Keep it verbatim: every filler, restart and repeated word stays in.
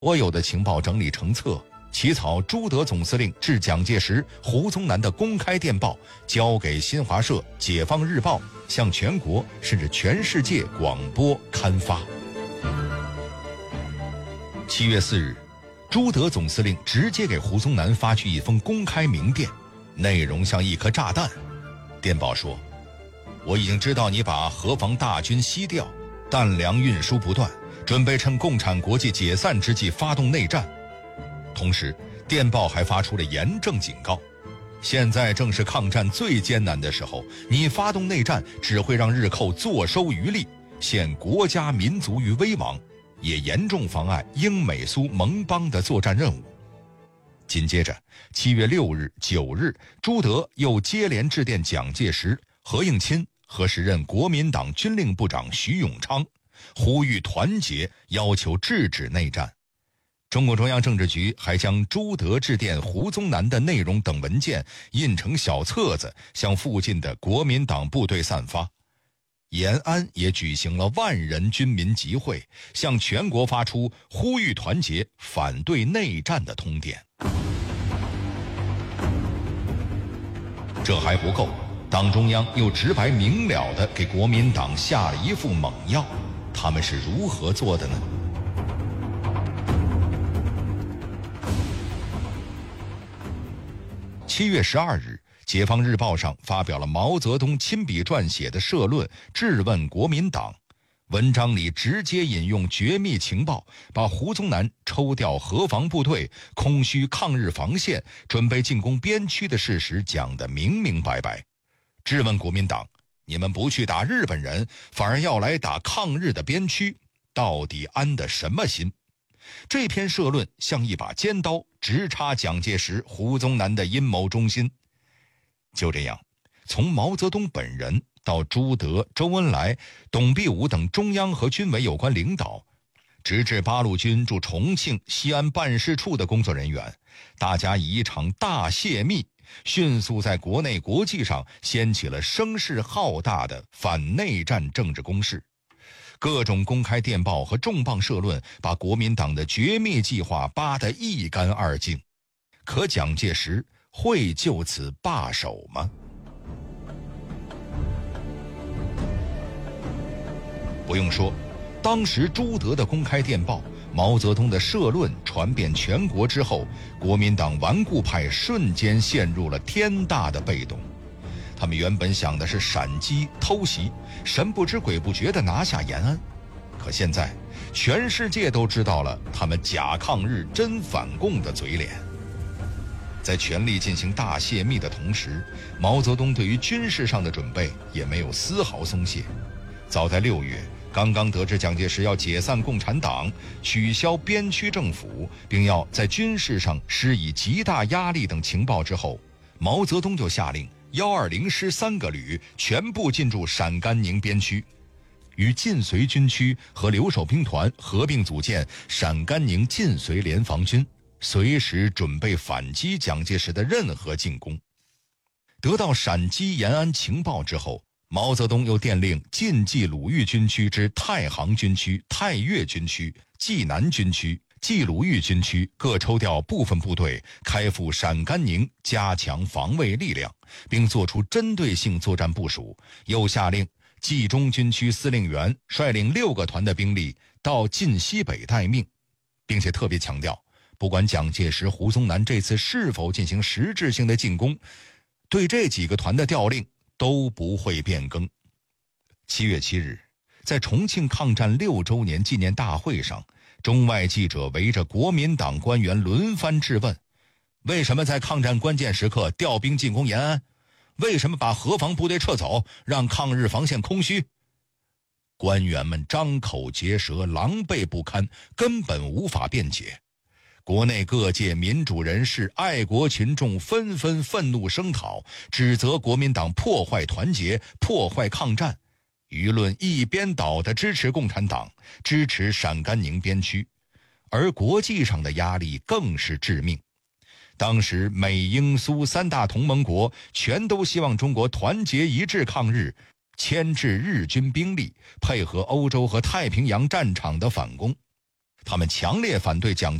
所有的情报整理成册，起草朱德总司令致蒋介石、胡宗南的公开电报，交给新华社、解放日报，向全国甚至全世界广播刊发。七月四日，朱德总司令直接给胡宗南发去一封公开明电，内容像一颗炸弹。电报说，我已经知道你把河防大军西调，弹粮运输不断，准备趁共产国际解散之际发动内战。同时，电报还发出了严正警告，现在正是抗战最艰难的时候，你发动内战只会让日寇坐收渔利，陷国家民族于危亡，也严重妨碍英美苏盟邦的作战任务。紧接着，七月六日、九日，朱德又接连致电蒋介石、何应钦和时任国民党军令部长徐永昌，呼吁团结，要求制止内战。中共中央政治局还将朱德致电胡宗南的内容等文件印成小册子，向附近的国民党部队散发。延安也举行了万人军民集会，向全国发出呼吁团结、反对内战的通电。这还不够，党中央又直白明了地给国民党下了一副猛药，他们是如何做的呢？七月十二日，解放日报上发表了毛泽东亲笔撰写的社论《质问国民党》，文章里直接引用绝密情报，把胡宗南抽调河防部队、空虚抗日防线、准备进攻边区的事实讲得明明白白，质问国民党：你们不去打日本人，反而要来打抗日的边区，到底安的什么心？这篇社论像一把尖刀，直插蒋介石、胡宗南的阴谋中心。就这样，从毛泽东本人到朱德、周恩来、董必武等中央和军委有关领导，直至八路军驻重庆、西安办事处的工作人员，大家以一场大泄密，迅速在国内国际上掀起了声势浩大的反内战政治攻势。各种公开电报和重磅社论把国民党的绝密计划扒得一干二净，可蒋介石会就此罢手吗？不用说，当时朱德的公开电报、毛泽东的社论传遍全国之后，国民党顽固派瞬间陷入了天大的被动。他们原本想的是闪击、偷袭，神不知鬼不觉地拿下延安，可现在全世界都知道了他们假抗日真反共的嘴脸。在全力进行大泄密的同时，毛泽东对于军事上的准备也没有丝毫松懈。早在六月，刚刚得知蒋介石要解散共产党、取消边区政府，并要在军事上施以极大压力等情报之后，毛泽东就下令一二零师三个旅全部进驻陕甘宁边区，与晋绥军区和留守兵团合并组建陕甘宁晋绥联防军，随时准备反击蒋介石的任何进攻。得到陕西延安情报之后，毛泽东又电令晋冀鲁豫军区之太行军区、太岳军区、冀南军区、冀鲁豫军区各抽调部分部队开赴陕甘宁，加强防卫力量，并作出针对性作战部署。又下令冀中军区司令员率领六个团的兵力到晋西北待命，并且特别强调，不管蒋介石、胡宗南这次是否进行实质性的进攻，对这几个团的调令都不会变更。七月七日，在重庆抗战六周年纪念大会上，中外记者围着国民党官员轮番质问：为什么在抗战关键时刻调兵进攻延安？为什么把河防部队撤走，让抗日防线空虚？官员们张口结舌，狼狈不堪，根本无法辩解。国内各界民主人士、爱国群众纷纷愤怒声讨，指责国民党破坏团结、破坏抗战，舆论一边倒地支持共产党，支持陕甘宁边区，而国际上的压力更是致命。当时美英苏三大同盟国全都希望中国团结一致抗日，牵制日军兵力，配合欧洲和太平洋战场的反攻。 他们强烈反对蒋